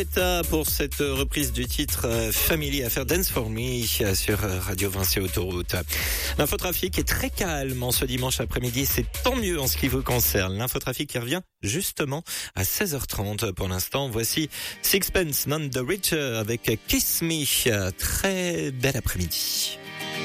Pour cette reprise du titre Family Affair Dance For Me sur Radio Vinci Autoroute. L'infotrafic est très calme en ce dimanche après-midi, c'est tant mieux en ce qui vous concerne. L'infotrafic qui revient justement à 16h30 pour l'instant. Voici Sixpence None the Richer avec Kiss Me. Très bel après-midi.